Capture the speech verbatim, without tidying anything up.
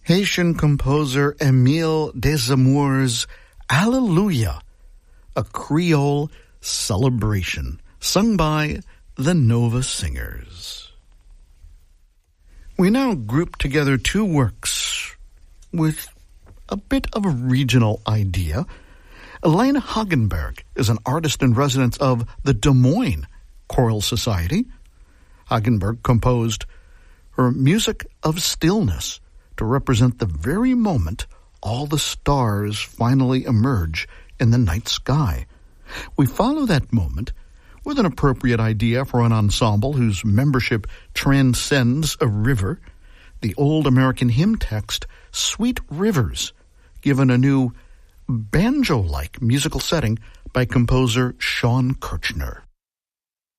Haitian composer Émile Desamours' Alleluia, a Creole celebration, sung by the Nova Singers. We now group together two works with a bit of a regional idea. Elena Hagenberg is an artist in residence of the Des Moines Choral Society. Hagenberg composed her Music of Stillness to represent the very moment all the stars finally emerge in the night sky. We follow that moment with an appropriate idea for an ensemble whose membership transcends a river, the old American hymn text, Sweet Rivers, given a new banjo-like musical setting by composer Sean Kirchner.